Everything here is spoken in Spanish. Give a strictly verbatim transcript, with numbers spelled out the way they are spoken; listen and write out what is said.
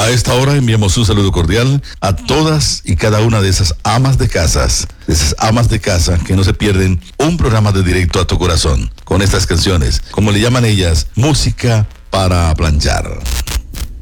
A esta hora enviamos un saludo cordial a todas y cada una de esas amas de casas, de esas amas de casa que no se pierden un programa de Directo a tu Corazón con estas canciones, como le llaman ellas, música para planchar.